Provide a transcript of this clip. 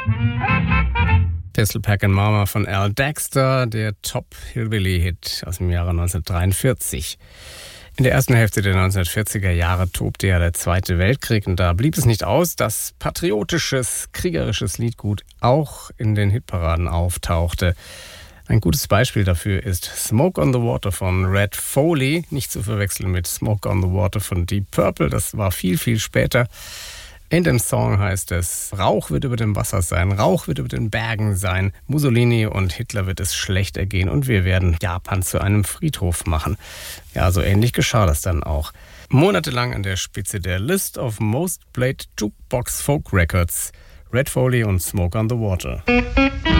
Pistol Pack and Mama von Al Dexter, der Top-Hillbilly-Hit aus dem Jahre 1943. In der ersten Hälfte der 1940er Jahre tobte ja der Zweite Weltkrieg und da blieb es nicht aus, dass patriotisches, kriegerisches Liedgut auch in den Hitparaden auftauchte. Ein gutes Beispiel dafür ist Smoke on the Water von Red Foley, nicht zu verwechseln mit Smoke on the Water von Deep Purple, das war viel, viel später. In dem Song heißt es, Rauch wird über dem Wasser sein, Rauch wird über den Bergen sein, Mussolini und Hitler wird es schlecht ergehen und wir werden Japan zu einem Friedhof machen. Ja, so ähnlich geschah das dann auch. Monatelang an der Spitze der List of Most Played Jukebox Folk Records, Red Foley und Smoke on the Water.